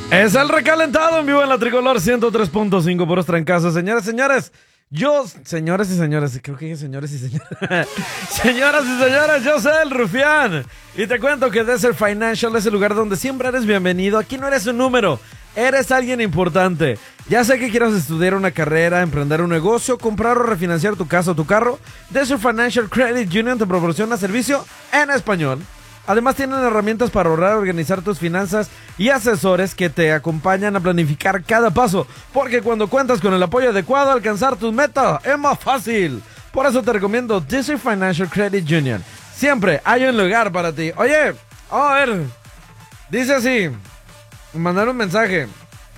Es el recalentado en vivo en la Tricolor 103.5 por Trancazo. Señoras, señores, señores y señores, creo que dije señores y señores. Señoras y señores, yo soy el Rufián. Y te cuento que Desert Financial es el lugar donde siempre eres bienvenido. Aquí no eres un número, eres alguien importante. Ya sé que quieras estudiar una carrera, emprender un negocio, comprar o refinanciar tu casa o tu carro. Desert Financial Credit Union te proporciona servicio en español. Además tienen herramientas para ahorrar, organizar tus finanzas y asesores que te acompañan a planificar cada paso. Porque cuando cuentas con el apoyo adecuado, alcanzar tus metas es más fácil. Por eso te recomiendo Desert Financial Credit Union. Siempre hay un lugar para ti. Oye, a ver, dice así, mandar un mensaje.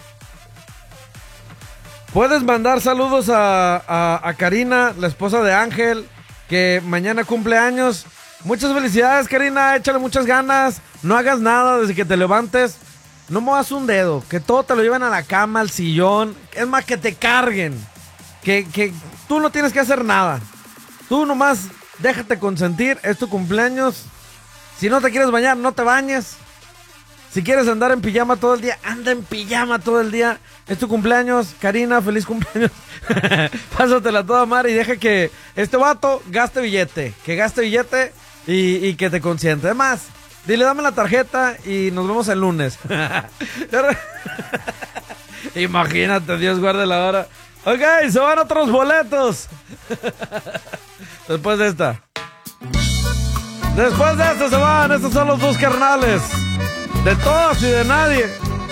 Puedes mandar saludos a Karina, la esposa de Ángel, que mañana cumple años. Muchas felicidades, Karina, échale muchas ganas. No hagas nada desde que te levantes. No muevas un dedo, que todo te lo lleven a la cama, al sillón. Es más, que te carguen. Que tú no tienes que hacer nada. Tú nomás déjate consentir, es tu cumpleaños. Si no te quieres bañar, no te bañes. Si quieres andar en pijama todo el día, anda en pijama todo el día. Es tu cumpleaños, Karina, feliz cumpleaños. Pásatela toda madre y deja que este vato gaste billete. Que gaste billete y que te consiente. Además, dile, dame la tarjeta y nos vemos el lunes. Imagínate, Dios guarde la hora. Ok, se van otros boletos. Después de esta se van. Estos son los dos carnales. De todos y de nadie.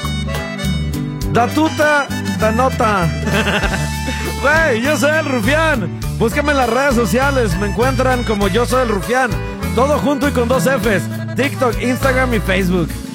Da tuta, da nota. Güey, yo soy el Rufián. Búscame en las redes sociales. Me encuentran como Yo Soy el Rufián. Todo junto y con 2 Fs. TikTok, Instagram y Facebook.